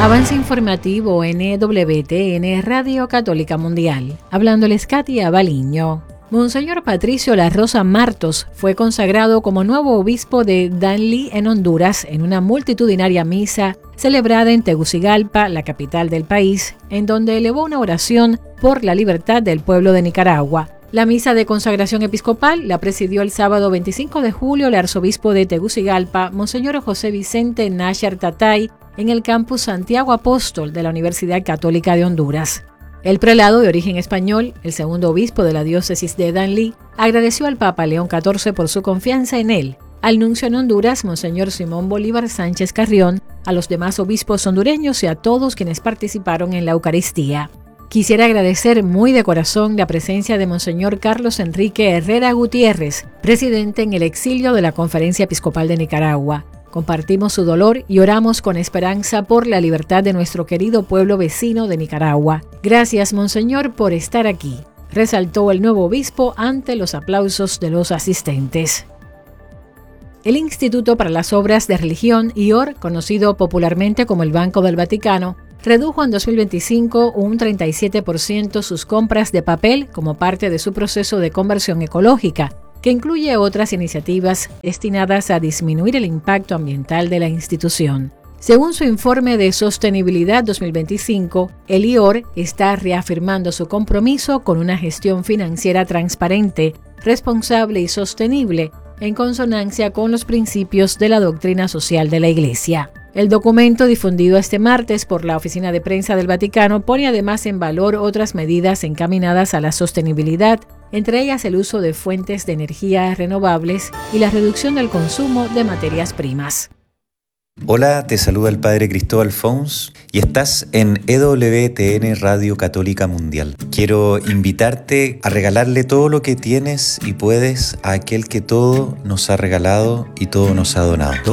Avance informativo NWTN Radio Católica Mundial. Hablándoles Katia Baliño. Monseñor Patricio La Rosa Martos fue consagrado como nuevo obispo de Danlí en Honduras en una multitudinaria misa celebrada en Tegucigalpa, la capital del país, en donde elevó una oración por la libertad del pueblo de Nicaragua. La misa de consagración episcopal la presidió el sábado 25 de julio el arzobispo de Tegucigalpa, Monseñor José Vicente Nasher Tatay, en el campus Santiago Apóstol de la Universidad Católica de Honduras. El prelado de origen español, el segundo obispo de la diócesis de Danlí, agradeció al Papa León XIV por su confianza en él, al nuncio en Honduras, Monseñor Simón Bolívar Sánchez Carrión, a los demás obispos hondureños y a todos quienes participaron en la Eucaristía. Quisiera agradecer muy de corazón la presencia de Monseñor Carlos Enrique Herrera Gutiérrez, presidente en el exilio de la Conferencia Episcopal de Nicaragua. Compartimos su dolor y oramos con esperanza por la libertad de nuestro querido pueblo vecino de Nicaragua. Gracias, Monseñor, por estar aquí, resaltó el nuevo obispo ante los aplausos de los asistentes. El Instituto para las Obras de Religión, IOR, conocido popularmente como el Banco del Vaticano, redujo en 2025 un 37% sus compras de papel como parte de su proceso de conversión ecológica, que incluye otras iniciativas destinadas a disminuir el impacto ambiental de la institución. Según su informe de sostenibilidad 2025, el IOR está reafirmando su compromiso con una gestión financiera transparente, responsable y sostenible, en consonancia con los principios de la doctrina social de la Iglesia. El documento difundido este martes por la Oficina de Prensa del Vaticano pone además en valor otras medidas encaminadas a la sostenibilidad, entre ellas el uso de fuentes de energía renovables y la reducción del consumo de materias primas. Hola, te saluda el Padre Cristóbal Fons y estás en EWTN Radio Católica Mundial. Quiero invitarte a regalarle todo lo que tienes y puedes a aquel que todo nos ha regalado y todo nos ha donado.